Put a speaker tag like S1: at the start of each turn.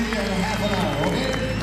S1: see you in a half an hour, okay?